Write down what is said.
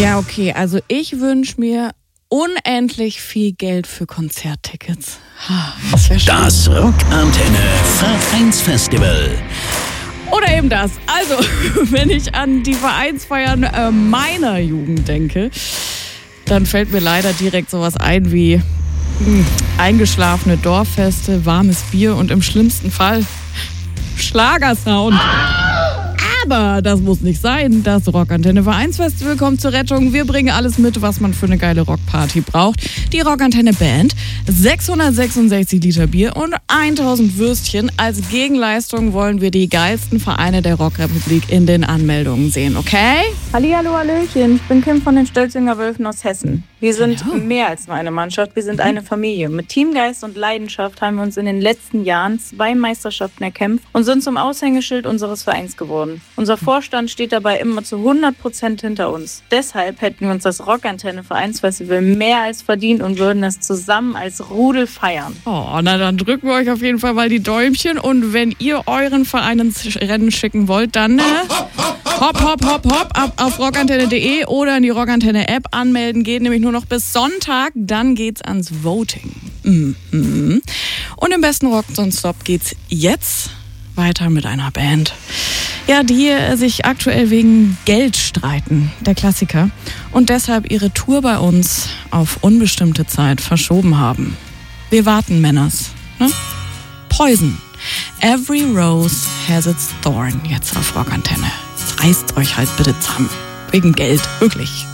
Ja, okay, also ich wünsche mir unendlich viel Geld für Konzerttickets. Das wäre schön. Das Rockantenne Vereinsfestival. Oder eben das. Also, wenn ich an die Vereinsfeiern meiner Jugend denke, dann fällt mir leider direkt sowas ein wie eingeschlafene Dorffeste, warmes Bier und im schlimmsten Fall Schlagersound. Aber das muss nicht sein. Das Rockantenne Vereinsfestival kommt zur Rettung. Wir bringen alles mit, was man für eine geile Rockparty braucht. Die Rockantenne Band, 666 Liter Bier und 1000 Würstchen. Als Gegenleistung wollen wir die geilsten Vereine der Rockrepublik in den Anmeldungen sehen, okay? Hallihallo, hallöchen. Ich bin Kim von den Stölzinger Wölfen aus Hessen. Wir sind mehr als nur eine Mannschaft, wir sind eine Familie. Mit Teamgeist und Leidenschaft haben wir uns in den letzten Jahren 2 Meisterschaften erkämpft und sind zum Aushängeschild unseres Vereins geworden. Unser Vorstand steht dabei immer zu 100% hinter uns. Deshalb hätten wir uns das Rockantenne Vereinsfestival mehr als verdient und würden es zusammen als Rudel feiern. Oh, na dann drücken wir euch auf jeden Fall mal die Däumchen. Und wenn ihr euren Verein ins Rennen schicken wollt, dann hopp ab auf rockantenne.de oder in die Rockantenne-App anmelden. Geht nämlich nur noch bis Sonntag, dann geht's ans Voting. Und im besten Rock Stop geht's jetzt weiter mit einer Band, ja, die sich aktuell wegen Geld streiten, der Klassiker, und deshalb ihre Tour bei uns auf unbestimmte Zeit verschoben haben. Wir warten, Männers. Ne? Poison. Every Rose has its thorn. Jetzt auf Rockantenne. Reißt euch halt bitte zusammen. Wegen Geld, wirklich.